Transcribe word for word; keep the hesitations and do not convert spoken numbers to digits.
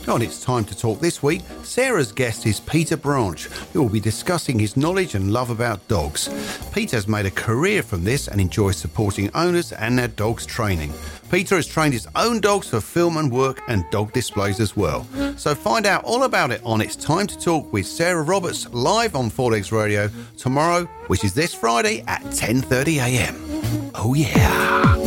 On It's Time to Talk this week, Sarah's guest is Peter Branch, who will be discussing his knowledge and love about dogs. Peter's made a career from this and enjoys supporting owners and their dogs' training. Peter has trained his own dogs for film and work and dog displays as well. So find out all about it on It's Time to Talk with Sarah Roberts live on Four Legs Radio tomorrow, which is this Friday at ten thirty a m. Oh yeah.